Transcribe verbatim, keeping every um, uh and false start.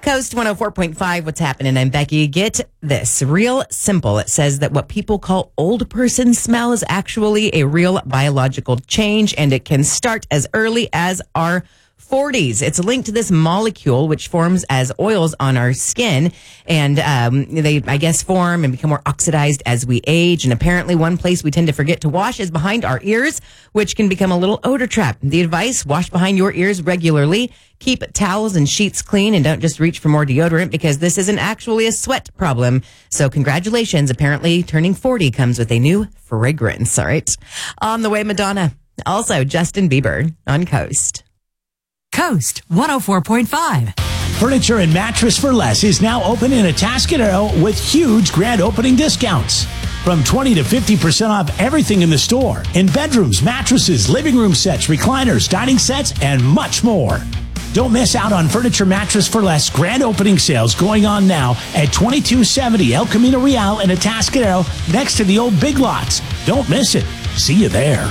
Coast one oh four point five, what's happening? I'm Becky. Get this. Real simple. It says that what people call old person smell is actually a real biological change, and it can start as early as our forties. It's linked to this molecule which forms as oils on our skin, and um, they, I guess, form and become more oxidized as we age. And apparently one place we tend to forget to wash is behind our ears, which can become a little odor trap. The advice: wash behind your ears regularly. Keep towels and sheets clean, and don't just reach for more deodorant, because this isn't actually a sweat problem. So congratulations. Apparently turning forty comes with a new fragrance. All right. On the way, Madonna. Also, Justin Bieber on Coast. Coast one oh four point five. Furniture and Mattress for Less is now open in Atascadero with huge grand opening discounts. From twenty to fifty percent off everything in the store. In bedrooms, mattresses, living room sets, recliners, dining sets, and much more. Don't miss out on Furniture Mattress for Less grand opening sales going on now at twenty-two seventy El Camino Real in Atascadero, next to the old Big Lots. Don't miss it. See you there.